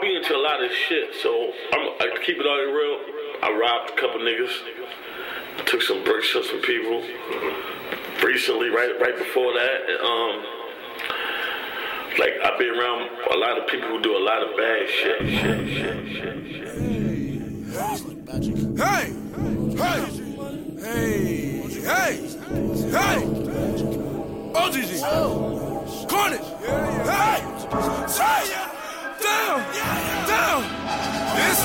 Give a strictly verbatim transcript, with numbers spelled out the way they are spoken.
be into a lot of shit, so I'm, I keep it all real. I robbed a couple niggas, took some bricks from some people. Recently, right right before that, um, like I've been around a lot of people who do a lot of bad shit, shit, shit, shit, shit. Hey, hey, hey, hey, hey, O G G, Cornish, hey, hey, down, down, it's